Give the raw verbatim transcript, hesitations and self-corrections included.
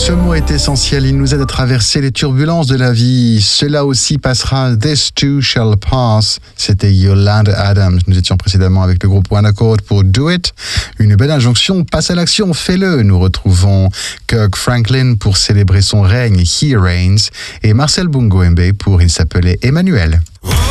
Ce mot est essentiel, il nous aide à traverser les turbulences de la vie. Cela aussi passera, This Too Shall Pass. C'était Yolanda Adams. Nous étions précédemment avec le groupe One Accord pour Do It. Une belle injonction, passe à l'action, fais-le. Nous retrouvons Kirk Franklin pour célébrer son règne, He Reigns, et Marcel Bungo Mbe pour Il s'appelait Emmanuel.